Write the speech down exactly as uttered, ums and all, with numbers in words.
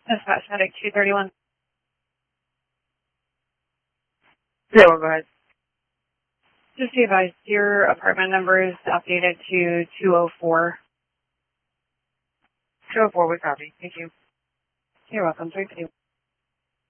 Dispatch medic two thirty-one. Yeah, well, go ahead. Just be advised, your apartment number is updated to two oh four. two oh four, we copy. Thank you. You're welcome. three fifty.